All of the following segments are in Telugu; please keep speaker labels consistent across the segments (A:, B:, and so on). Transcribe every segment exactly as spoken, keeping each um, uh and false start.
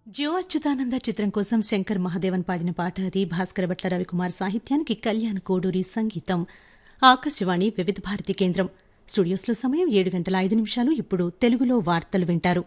A: జియో అచ్యుతానంద చిత్రం కోసం శంకర్ మహాదేవన్ పాడిన పాట అది. భాస్కర భట్ల రవికుమార్ సాహిత్యానికి కళ్యాణ్ కోడూరి సంగీతం. ఆకాశవాణి వివిధ భారతి కేంద్రం. స్టూడియోస్లో సమయం ఏడు గంటల ఐదు నిమిషాలు. ఇప్పుడు తెలుగులో వార్తలు వింటారు.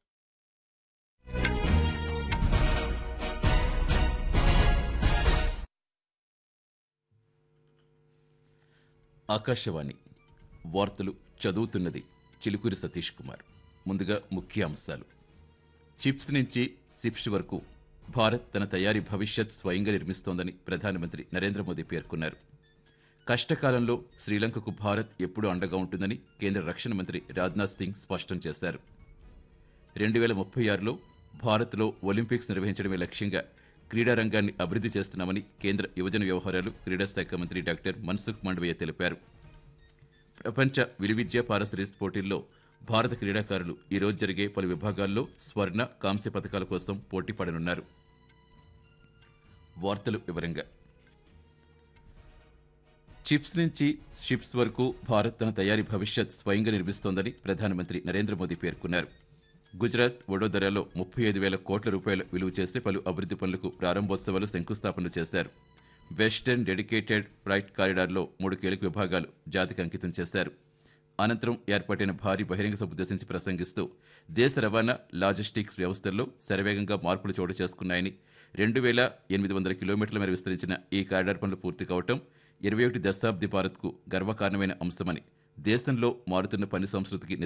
B: ఆకాశవాణి వార్తలు చదువుతున్నది చిలుకూరి సతీష్ కుమార్. ముందుగా ముఖ్య అంశాలు. చిప్స్ నుంచి సిప్స్ వరకు భారత్ తన తయారీ భవిష్యత్ స్వయంగా నిర్మిస్తోందని ప్రధానమంత్రి నరేంద్ర మోదీ పేర్కొన్నారు. కష్టకాలంలో శ్రీలంకకు భారత్ ఎప్పుడూ అండగా ఉంటుందని కేంద్ర రక్షణ మంత్రి రాజ్నాథ్ సింగ్ స్పష్టం చేశారు. రెండు వేల ముప్పై ఆరులో భారత్లో ఒలింపిక్స్ నిర్వహించడమే లక్ష్యంగా క్రీడా రంగాన్ని అభివృద్ధి చేస్తున్నామని కేంద్ర యువజన వ్యవహారాలు క్రీడా శాఖ మంత్రి డాక్టర్ మన్సుఖ్ మాండవీయ తెలిపారు. ప్రపంచ విలువిద్యా పారాసిరీస్ పోటీల్లో భారత క్రీడాకారులు ఈరోజు జరిగే పలు విభాగాల్లో స్వర్ణ, కాంస్య పథకాల కోసం పోటీ పడనున్నారు. వార్తలు వివరంగా. చిప్స్ నుంచి షిప్స్ వరకు భారత్ తన తయారీ భవిష్యత్ స్వయంగా నిర్మిస్తోందని ప్రధానమంత్రి నరేంద్ర మోదీ పేర్కొన్నారు. గుజరాత్ వడోదరాలో ముప్పై ఐదు వేల కోట్ల రూపాయల విలువ చేసే పలు అభివృద్ధి పనులకు ప్రారంభోత్సవాలు, శంకుస్థాపనలు చేశారు. వెస్టర్న్ డెడికేటెడ్ ఫ్రైట్ కారిడార్లో మూడు కీలక విభాగాలు జాతికి అంకితం చేశారు. అనంతరం ఏర్పాటైన భారీ బహిరంగ సభ ఉద్దేశించి ప్రసంగిస్తూ దేశ రవాణా, లాజిస్టిక్స్ వ్యవస్థల్లో శరవేగంగా మార్పులు చోటు చేసుకున్నాయని, రెండు వేల ఎనిమిది వందల కిలోమీటర్ల మేర విస్తరించిన ఈ కారిడార్ పనులు పూర్తి కావటం ఇరవై ఒకటి దశాబ్ది భారత్కు గర్వకారణమైన అంశమని, దేశంలో మారుతున్న పని సంస్కృతికి